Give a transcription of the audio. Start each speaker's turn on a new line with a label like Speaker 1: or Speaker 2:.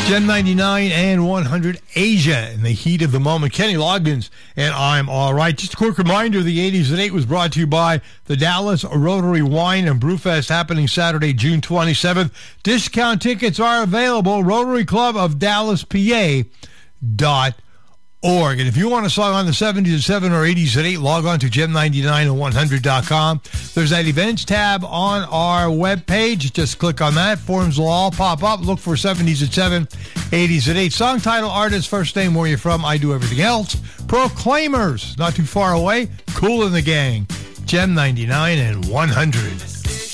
Speaker 1: Gem 99 and 100 Asia in the heat of the moment. Kenny Loggins and I'm All Right. Just a quick reminder, the 80s at 8 was brought to you by the Dallas Rotary Wine and Brew Fest happening Saturday, June 27th. Discount tickets are available. Rotary Club of Dallas, PA.org. And if you want a song on the 70s at 7 or 80s at 8, log on to gem99and100.com. There's that events tab on our webpage. Just click on that. Forms will all pop up. Look for 70s at 7, 80s at 8. Song title, artist, first name, where you're from. I do everything else. Proclaimers, not too far away. Cool in the Gang. Gem 99 and 100.